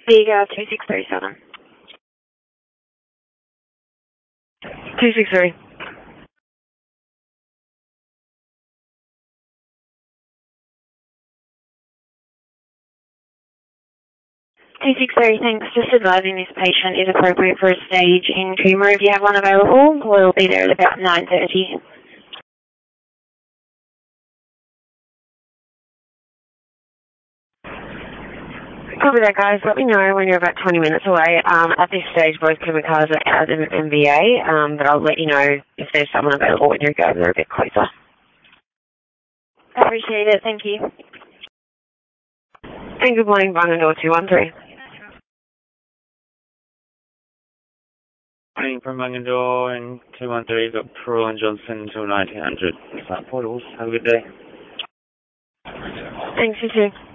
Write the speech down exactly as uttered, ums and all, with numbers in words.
Vega two six three seven. two six three. two six three, thanks. Just advising this patient is appropriate for a stage in tumour. If you have one available, we'll be there at about nine thirty. Copy that, guys. Let me know when you're about twenty minutes away. Um, at this stage, both Kimikaze are out of M V A, um, but I'll let you know if there's someone available when you guys are a bit closer. I appreciate it. Thank you. And good morning, Bungendore two one three. Morning from Bungendore and two one three, got Pearl and Johnson till nineteen hundred. Start portals. Have a good day. Thanks, you too.